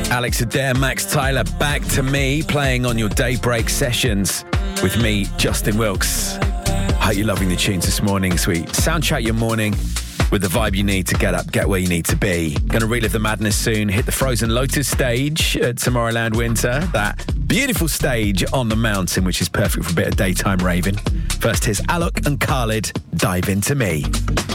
Alex Adair, Max Tyler, Back to Me, playing on your daybreak sessions with me, Justin Wilkes. Hope you're loving the tunes this morning, sweet. Soundtrack your morning with the vibe you need to get up, get where you need to be. Going to relive the madness soon. Hit the Frozen Lotus stage at Tomorrowland Winter. That beautiful stage on the mountain, which is perfect for a bit of daytime raving. First, here's Alok and Khalid, Dive Into Me.